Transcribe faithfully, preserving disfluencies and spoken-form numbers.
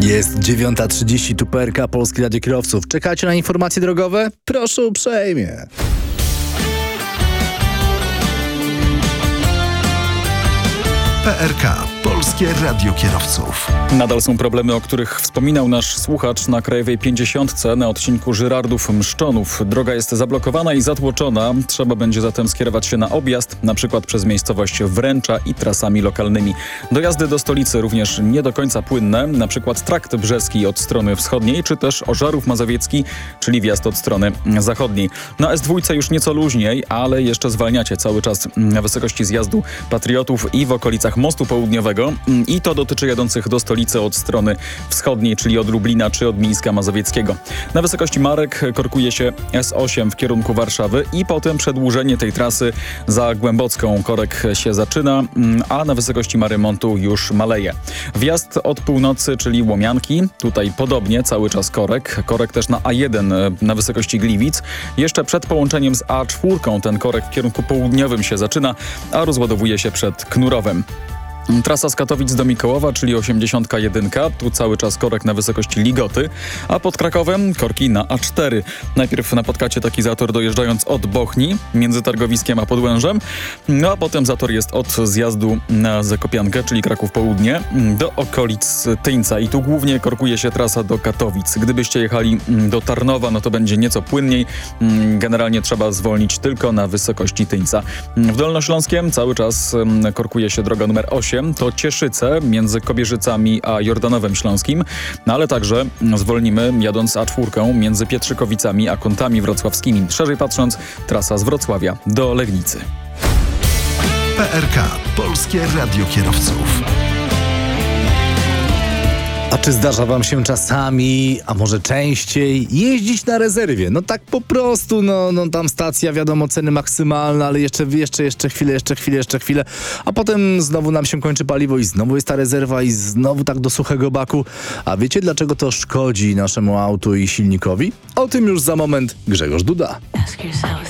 Jest dziewiąta trzydzieści, tu P R K, Polskie Radio Kierowców. Czekacie na informacje drogowe? Proszę uprzejmie. P R K. Polskie Radio Kierowców. Nadal są problemy, o których wspominał nasz słuchacz na Krajowej pięćdziesiątce na odcinku Żyrardów-Mszczonów. Droga jest zablokowana i zatłoczona. Trzeba będzie zatem skierować się na objazd, na przykład przez miejscowość Wręcza i trasami lokalnymi. Dojazdy do stolicy również nie do końca płynne, na przykład trakt brzeski od strony wschodniej, czy też Ożarów Mazowiecki, czyli wjazd od strony zachodniej. Na S dwa już nieco luźniej, ale jeszcze zwalniacie cały czas na wysokości zjazdu Patriotów i w okolicach Mostu Południowego. I to dotyczy jadących do stolicy od strony wschodniej, czyli od Lublina czy od Mińska Mazowieckiego. Na wysokości Marek korkuje się S osiem w kierunku Warszawy i potem przedłużenie tej trasy za Głębocką. Korek się zaczyna, a na wysokości Marymontu już maleje. Wjazd od północy, czyli Łomianki. Tutaj podobnie cały czas korek. Korek też na A jeden na wysokości Gliwic. Jeszcze przed połączeniem z A cztery ten korek w kierunku południowym się zaczyna, a rozładowuje się przed Knurowem. Trasa z Katowic do Mikołowa, czyli osiemdziesiąt jeden. Tu cały czas korek na wysokości Ligoty, a pod Krakowem korki na A cztery. Najpierw napotkacie taki zator dojeżdżając od Bochni, między Targowiskiem a Podłężem, no a potem zator jest od zjazdu na Zakopiankę, czyli Kraków Południe, do okolic Tyńca i tu głównie korkuje się trasa do Katowic. Gdybyście jechali do Tarnowa, no to będzie nieco płynniej. Generalnie trzeba zwolnić tylko na wysokości Tyńca. W Dolnośląskiem cały czas korkuje się droga numer osiem. To Cieszyce między Kobierzycami a Jordanowem Śląskim, no ale także zwolnimy jadąc A cztery między Pietrzykowicami a Kątami Wrocławskimi. Szerzej patrząc, trasa z Wrocławia do Legnicy. P R K. Polskie Radio Kierowców. A czy zdarza wam się czasami, a może częściej, jeździć na rezerwie? No tak po prostu, no, no tam stacja, wiadomo, ceny maksymalne, ale jeszcze, jeszcze, jeszcze chwilę, jeszcze chwilę, jeszcze chwilę, a potem znowu nam się kończy paliwo i znowu jest ta rezerwa i znowu tak do suchego baku. A wiecie, dlaczego to szkodzi naszemu autu i silnikowi? O tym już za moment Grzegorz Duda.